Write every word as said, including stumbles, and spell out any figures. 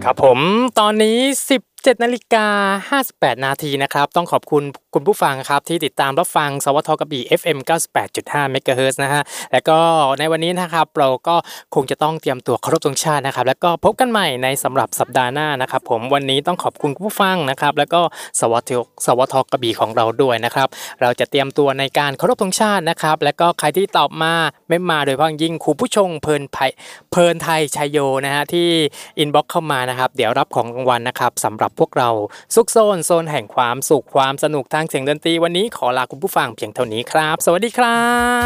ครับผมตอนนี้ สิบเจ็ดนาฬิกาห้าสิบแปดนาทีนะครับต้องขอบคุณคุณผู้ฟังครับที่ติดตามรับฟังสวทกระบี่ เอฟ เอ็ม เก้าสิบแปดจุดห้า เมกะเฮิรตซ์นะฮะแล้วก็ในวันนี้นะครับเราก็คงจะต้องเตรียมตัวเคารพธงชาตินะครับแล้วก็พบกันใหม่ในสำหรับสัปดาห์หน้านะครับผมวันนี้ต้องขอบคุณคุณผู้ฟังนะครับแล้วก็สวทสวทกระบี่ของเราด้วยนะครับเราจะเตรียมตัวในการเคารพธงชาตินะครับแล้วก็ใครที่ตอบมาไม่มาโดยเฉพาะยิ่งครูผู้ชงเพลินไพเพลินไทยชัยโยนะฮะที่อินบ็อกเข้ามานะครับเดี๋ยวรับของรางวัลนะครับสำหรับพวกเราซุกโซนโซนแห่งความสุขความสนุกทางเสียงดนตรีวันนี้ขอลาคุณผู้ฟังเพียงเท่านี้ครับสวัสดีครับ